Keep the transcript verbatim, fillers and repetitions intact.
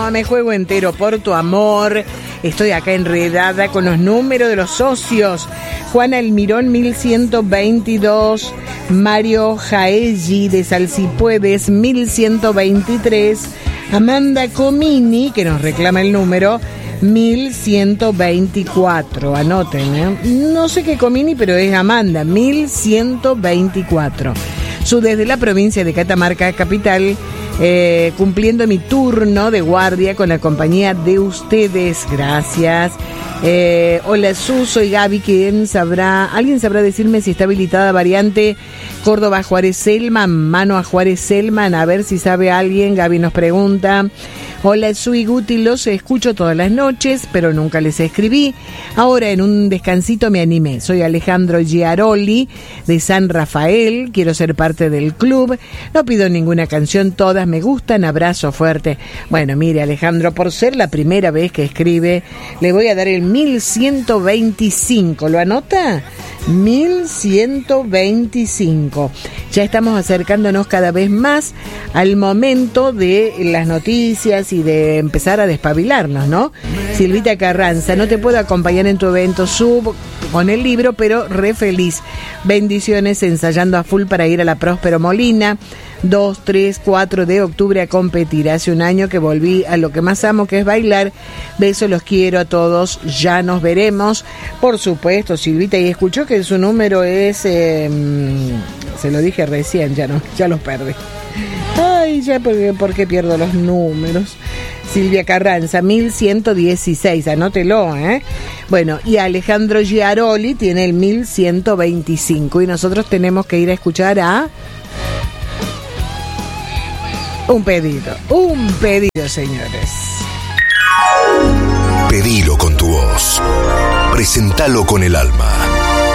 No, me juego entero por tu amor. Estoy acá enredada con los números de los socios. Juana Almirón, mil ciento veintidós. Mario Jaeggi de Salsipuedes, mil ciento veintitrés. Amanda Comini, que nos reclama el número, mil ciento veinticuatro. Anoten, ¿eh? No sé qué Comini, pero es Amanda, mil ciento veinticuatro. Su desde la provincia de Catamarca, capital, eh, cumpliendo mi turno de guardia con la compañía de ustedes. Gracias. Eh, hola, Su, soy Gaby. ¿Quién sabrá? ¿Alguien sabrá decirme si está habilitada variante Córdoba Juárez Selman? Mano a Juárez Selman, a ver si sabe alguien. Gaby nos pregunta. Hola, Su y Guti, los escucho todas las noches, pero nunca les escribí. Ahora en un descansito me animé. Soy Alejandro Giaroli de San Rafael. Quiero ser parte del club. No pido ninguna canción, todas me gustan. Abrazo fuerte. Bueno, mire, Alejandro, por ser la primera vez que escribe, le voy a dar el mil ciento veinticinco. ¿Lo anota? mil ciento veinticinco. Ya estamos acercándonos cada vez más al momento de las noticias y de empezar a despabilarnos, ¿no? Silvita Carranza, no te puedo acompañar en tu evento sub con el libro, pero re feliz. Bendiciones, ensayando a full para ir a la Próspero Molina. dos, tres, cuatro de octubre a competir. Hace un año que volví a lo que más amo, que es bailar. Besos, los quiero a todos. Ya nos veremos. Por supuesto, Silvita, y escuchó que su número es... Eh, se lo dije recién, ya no, ya los perdí. Ay, ya, porque, ¿por qué pierdo los números? Silvia Carranza, mil ciento dieciséis, anótelo, ¿eh? Bueno, y Alejandro Giaroli tiene el mil ciento veinticinco. Y nosotros tenemos que ir a escuchar a... Un pedido, un pedido, señores. Pedilo con tu voz. Presentalo con el alma.